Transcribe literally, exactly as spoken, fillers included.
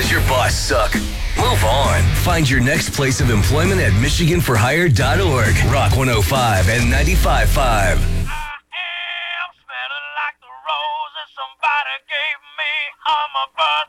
Does your boss suck? Move on. Find your next place of employment at Michigan For Hire dot org. Rock one oh five and ninety-five point five. I am smelling like the roses somebody gave me. I'm a bud.